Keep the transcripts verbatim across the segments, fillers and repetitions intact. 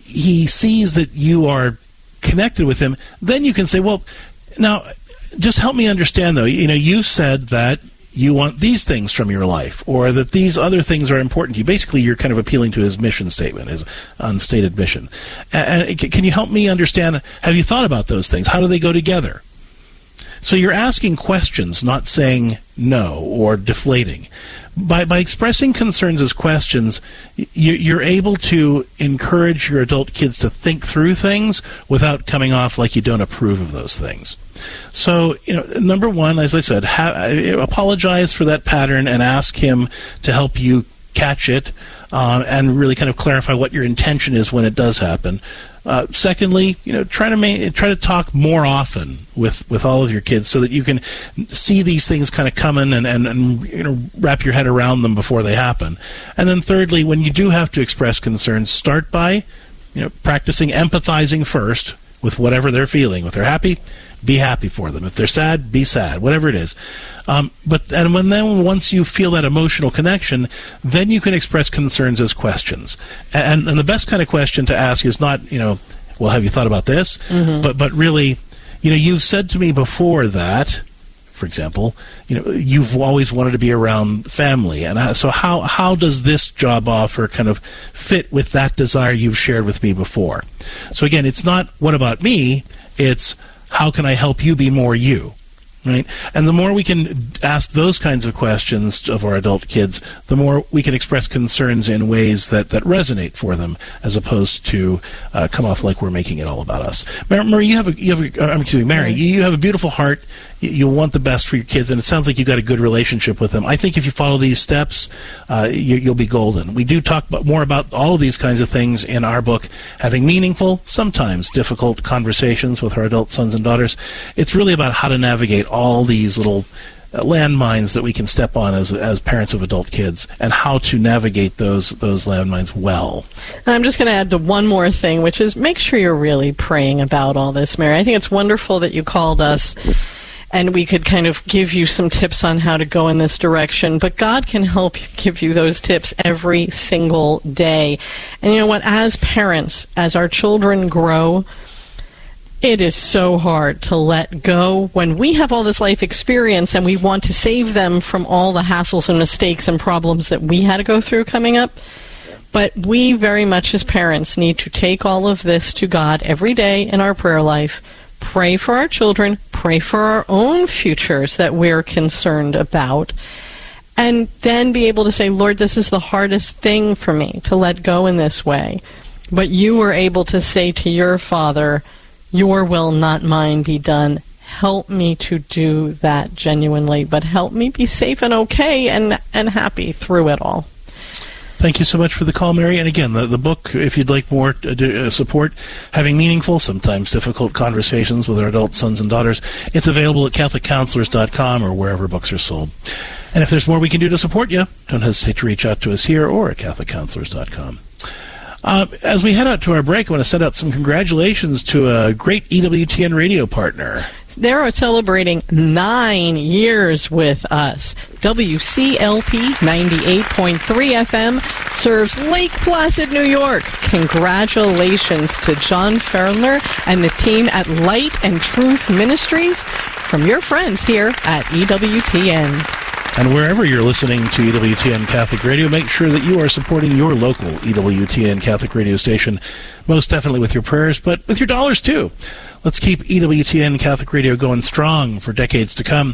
he sees that you are connected with him, then you can say, well, now, just help me understand, though. You know, you said that you want these things from your life, or that these other things are important to you. Basically, you're kind of appealing to his mission statement, his unstated mission. And can you help me understand, have you thought about those things? How do they go together? So you're asking questions, not saying no or deflating. By by expressing concerns as questions, you, you're able to encourage your adult kids to think through things without coming off like you don't approve of those things. So, you know, number one, as I said, ha- apologize for that pattern and ask him to help you catch it, uh, and really kind of clarify what your intention is when it does happen. Uh, secondly, you know, try to ma- try to talk more often with, with all of your kids so that you can see these things kind of coming and, and, and you know, wrap your head around them before they happen. And then thirdly, when you do have to express concerns, start by, you know, practicing empathizing first with whatever they're feeling. If they're happy, be happy for them. If they're sad, be sad, whatever it is. Um, but and when then once you feel that emotional connection, then you can express concerns as questions. And, and the best kind of question to ask is not, you know, well, have you thought about this? Mm-hmm. But but really, you know, you've said to me before that, for example, you know, you've always wanted to be around family, and so how how does this job offer kind of fit with that desire you've shared with me before? So again, it's not what about me? It's how can I help you be more you? Right? And the more we can ask those kinds of questions of our adult kids, the more we can express concerns in ways that, that resonate for them, as opposed to uh, come off like we're making it all about us. Marie, you have a, you have a, uh, excuse me, Mary, you have a beautiful heart. You, you want the best for your kids, and it sounds like you've got a good relationship with them. I think if you follow these steps, uh, you, you'll be golden. We do talk about, more about all of these kinds of things in our book, Having Meaningful, Sometimes Difficult Conversations with Our Adult Sons and Daughters. It's really about how to navigate all these little uh, landmines that we can step on as as parents of adult kids, and how to navigate those those landmines well. And I'm just going to add to one more thing, which is make sure you're really praying about all this, Mary. I think it's wonderful that you called us and we could kind of give you some tips on how to go in this direction, but God can help give you those tips every single day. And you know what? As parents, as our children grow, it is so hard to let go when we have all this life experience and we want to save them from all the hassles and mistakes and problems that we had to go through coming up. But we very much as parents need to take all of this to God every day in our prayer life, pray for our children, pray for our own futures that we're concerned about, and then be able to say, Lord, this is the hardest thing for me to let go in this way. But you were able to say to your Father, your will, not mine, be done. Help me to do that genuinely, but help me be safe and okay and, and happy through it all. Thank you so much for the call, Mary. And again, the, the book, if you'd like more uh, support, Having Meaningful, Sometimes Difficult Conversations with Our Adult Sons and Daughters, it's available at catholic counselors dot com or wherever books are sold. And if there's more we can do to support you, don't hesitate to reach out to us here or at catholic counselors dot com. Uh, as we head out to our break, I want to send out some congratulations to a great E W T N radio partner. They're celebrating nine years with us. W C L P ninety-eight point three F M serves Lake Placid, New York. Congratulations to John Ferner and the team at Light and Truth Ministries from your friends here at E W T N. And wherever you're listening to E W T N Catholic Radio, make sure that you are supporting your local E W T N Catholic radio station, most definitely with your prayers, but with your dollars too. Let's keep E W T N Catholic Radio going strong for decades to come.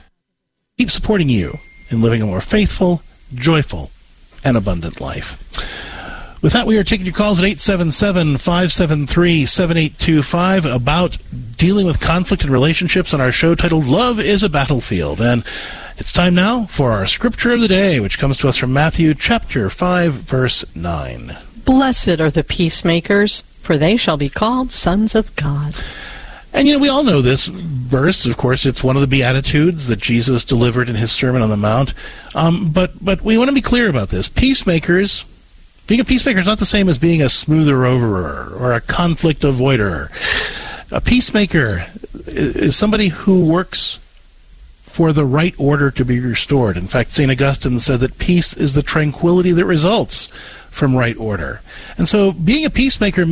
Keep supporting you in living a more faithful, joyful, and abundant life. With that, we are taking your calls at eight seven seven, five seven three, seven eight two five about dealing with conflict in relationships on our show titled Love is a Battlefield. And it's time now for our scripture of the day, which comes to us from Matthew chapter five, verse nine. Blessed are the peacemakers, for they shall be called sons of God. And, you know, we all know this verse. Of course, it's one of the Beatitudes that Jesus delivered in his Sermon on the Mount. Um, but, but we want to be clear about this. Peacemakers, being a peacemaker is not the same as being a smoother overer or a conflict avoider. A peacemaker is somebody who works for the right order to be restored. In fact, Saint Augustine said that peace is the tranquility that results from right order. And so being a peacemaker